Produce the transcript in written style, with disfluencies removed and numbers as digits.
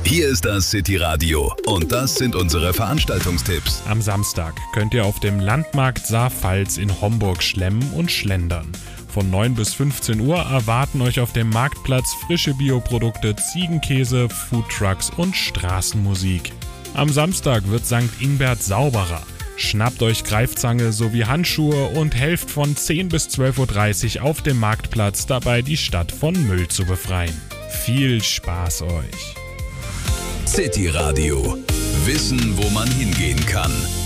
Hier ist das City Radio und das sind unsere Veranstaltungstipps. Am Samstag könnt ihr auf dem Landmarkt Saar-Pfalz in Homburg schlemmen und schlendern. Von 9 bis 15 Uhr erwarten euch auf dem Marktplatz frische Bioprodukte, Ziegenkäse, Foodtrucks und Straßenmusik. Am Samstag wird St. Ingbert sauberer. Schnappt euch Greifzange sowie Handschuhe und helft von 10 bis 12.30 Uhr auf dem Marktplatz dabei, die Stadt von Müll zu befreien. Viel Spaß euch! City Radio. Wissen, wo man hingehen kann.